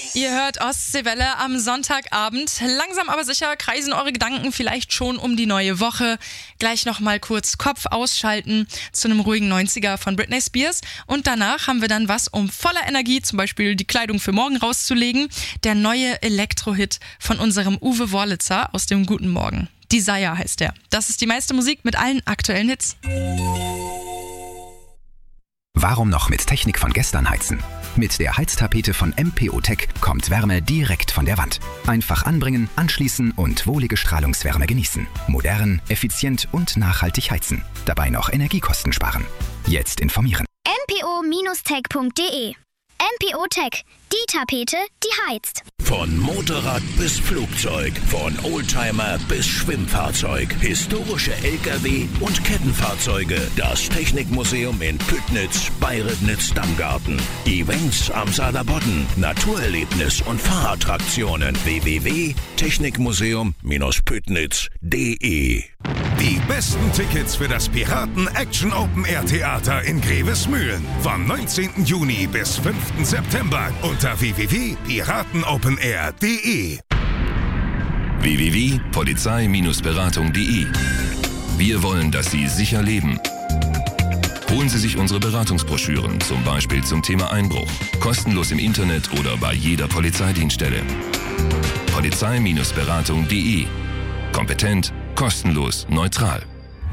Ihr hört Ostseewelle am Sonntagabend. Langsam aber sicher kreisen eure Gedanken vielleicht schon um die neue Woche. Gleich nochmal kurz Kopf ausschalten zu einem ruhigen 90er von Britney Spears. Und danach haben wir dann was, um voller Energie zum Beispiel die Kleidung für morgen rauszulegen. Der neue Elektro-Hit von unserem Uwe Wurlitzer aus dem Guten Morgen. Desire heißt der. Das ist die meiste Musik mit allen aktuellen Hits. Warum noch mit Technik von gestern heizen? Mit der Heiztapete von MPO-Tech kommt Wärme direkt von der Wand. Einfach anbringen, anschließen und wohlige Strahlungswärme genießen. Modern, effizient und nachhaltig heizen. Dabei noch Energiekosten sparen. Jetzt informieren. mpo-tech.de MPO-Tech, die Tapete, die heizt. Von Motorrad bis Flugzeug, von Oldtimer bis Schwimmfahrzeug, historische LKW und Kettenfahrzeuge. Das Technikmuseum in Püttnitz bei Ribnitz-Damgarten. Events am Saarlandbodden, Naturerlebnis und Fahrattraktionen. www.technikmuseum-püttnitz.de. Die besten Tickets für das Piraten Action Open Air Theater in Grevesmühlen. Vom 19. Juni bis 5. September unter www.piratenopenair.de. www.polizei-beratung.de. Wir wollen, dass Sie sicher leben. Holen Sie sich unsere Beratungsbroschüren, zum Beispiel zum Thema Einbruch. Kostenlos im Internet oder bei jeder Polizeidienststelle. Polizei-beratung.de. Kompetent, kostenlos, neutral.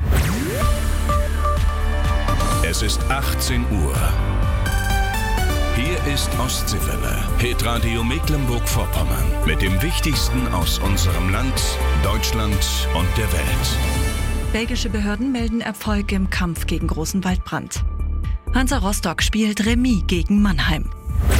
Es ist 18 Uhr. Hier ist Ostseewelle, Hitradio Mecklenburg-Vorpommern. Mit dem Wichtigsten aus unserem Land, Deutschland und der Welt. Belgische Behörden melden Erfolg im Kampf gegen großen Waldbrand. Hansa Rostock spielt Remis gegen Mannheim.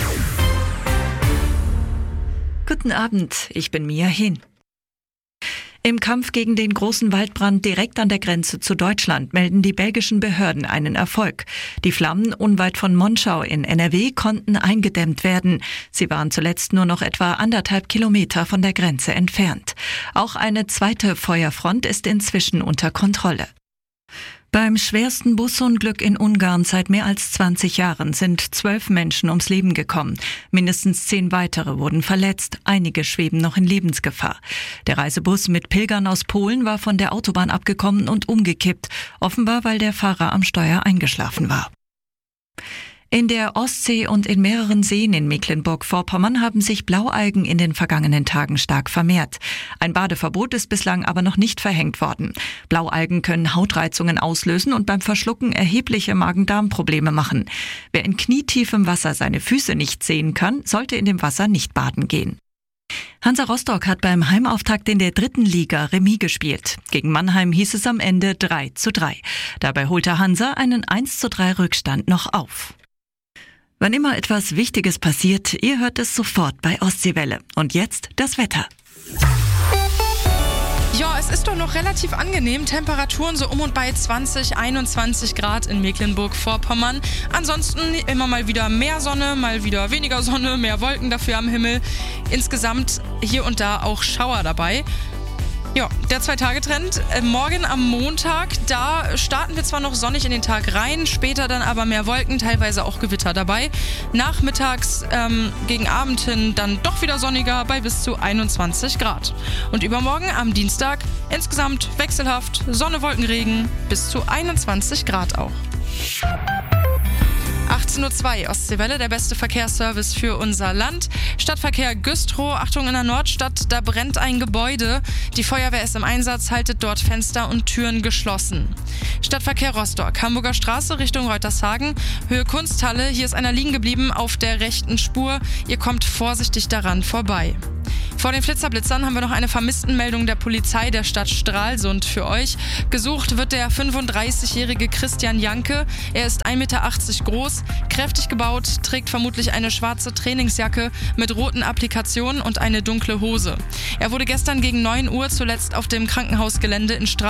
Guten Abend, ich bin Mia Hin. Im Kampf gegen den großen Waldbrand direkt an der Grenze zu Deutschland melden die belgischen Behörden einen Erfolg. Die Flammen unweit von Monschau in NRW konnten eingedämmt werden. Sie waren zuletzt nur noch etwa 1,5 Kilometer von der Grenze entfernt. Auch eine zweite Feuerfront ist inzwischen unter Kontrolle. Beim schwersten Busunglück in Ungarn seit mehr als 20 Jahren sind 12 Menschen ums Leben gekommen. Mindestens 10 weitere wurden verletzt. Einige schweben noch in Lebensgefahr. Der Reisebus mit Pilgern aus Polen war von der Autobahn abgekommen und umgekippt. Offenbar, weil der Fahrer am Steuer eingeschlafen war. In der Ostsee und in mehreren Seen in Mecklenburg-Vorpommern haben sich Blaualgen in den vergangenen Tagen stark vermehrt. Ein Badeverbot ist bislang aber noch nicht verhängt worden. Blaualgen können Hautreizungen auslösen und beim Verschlucken erhebliche Magen-Darm-Probleme machen. Wer in knietiefem Wasser seine Füße nicht sehen kann, sollte in dem Wasser nicht baden gehen. Hansa Rostock hat beim Heimauftakt in der 3. Liga Remis gespielt. Gegen Mannheim hieß es am Ende 3:3. Dabei holte Hansa einen 1:3 Rückstand noch auf. Wann immer etwas Wichtiges passiert, ihr hört es sofort bei Ostseewelle. Und jetzt das Wetter. Ja, es ist doch noch relativ angenehm. Temperaturen so um und bei 20, 21 Grad in Mecklenburg-Vorpommern. Ansonsten immer mal wieder mehr Sonne, mal wieder weniger Sonne, mehr Wolken dafür am Himmel. Insgesamt hier und da auch Schauer dabei. Ja, der 2-Tage-Trend. Morgen am Montag, da starten wir zwar noch sonnig in den Tag rein, später dann aber mehr Wolken, teilweise auch Gewitter dabei. Nachmittags gegen Abend hin dann doch wieder sonniger bei bis zu 21 Grad. Und übermorgen am Dienstag insgesamt wechselhaft, Sonne, Wolken, Regen, bis zu 21 Grad auch. 18:02 Uhr, Ostseewelle, der beste Verkehrsservice für unser Land. Stadtverkehr Güstrow, Achtung in der Nordstadt, da brennt ein Gebäude. Die Feuerwehr ist im Einsatz, haltet dort Fenster und Türen geschlossen. Stadtverkehr Rostock, Hamburger Straße Richtung Reutershagen, Höhe Kunsthalle, hier ist einer liegen geblieben auf der rechten Spur. Ihr kommt vorsichtig daran vorbei. Vor den Flitzerblitzern haben wir noch eine Vermisstenmeldung der Polizei der Stadt Stralsund für euch. Gesucht wird der 35-jährige Christian Janke. Er ist 1,80 Meter groß, kräftig gebaut, trägt vermutlich eine schwarze Trainingsjacke mit roten Applikationen und eine dunkle Hose. Er wurde gestern gegen 9 Uhr zuletzt auf dem Krankenhausgelände in Stralsund